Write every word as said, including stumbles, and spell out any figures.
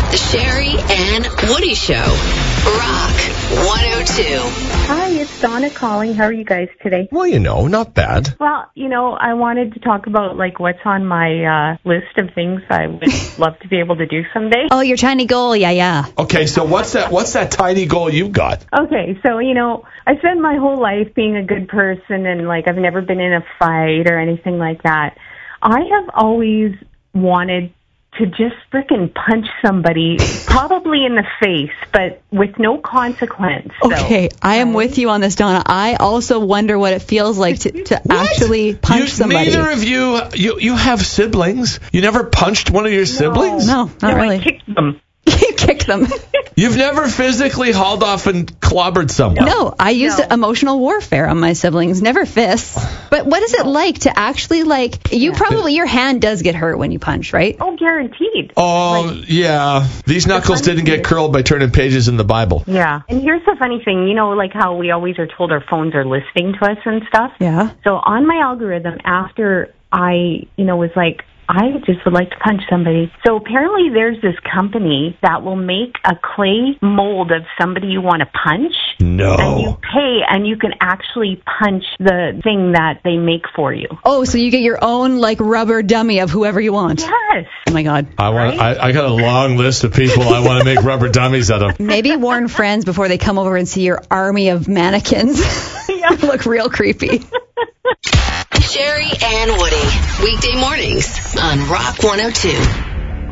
The Sherry and Woody Show. Rock one oh two. Hi, it's Donna calling. How are you guys today? Well, you know, not bad. Well, you know, I wanted to talk about, like, what's on my uh, list of things I would love to be able to do someday. Oh, your tiny goal. Yeah, yeah. Okay, so what's that What's that tiny goal you've got? Okay, so, you know, I spent my whole life being a good person and, like, I've never been in a fight or anything like that. I have always wanted to just frickin' punch somebody, probably in the face, but with no consequence. So. Okay, I am with you on this, Donna. I also wonder what it feels like to, to actually punch you, somebody. Neither of you, you, you have siblings. You never punched one of your siblings? No, not no, really. I kicked them. You kicked them. You've never physically hauled off and clobbered someone? No, I used No. emotional warfare on my siblings, never fists. But what is it like to actually, like, you probably, your hand does get hurt when you punch, right? Oh, guaranteed. Oh, Like, yeah. These knuckles didn't get curled by turning pages in the Bible. yeah. And here's the funny thing. You know, like how we always are told our phones are listening to us and stuff? Yeah. So on my algorithm, after I, you know, was like, I just would like to punch somebody. So apparently there's this company that will make a clay mold of somebody you want to punch. No. And you pay and you can actually punch the thing that they make for you. Oh, so you get your own, like, rubber dummy of whoever you want. Yes. Oh, my God. I want. Right? I, I got a long list of people I want to make rubber dummies out of. Maybe warn friends before they come over and see your army of mannequins. Yeah. Look real creepy. Sherry and Woody. Weekday mornings on Rock one oh two.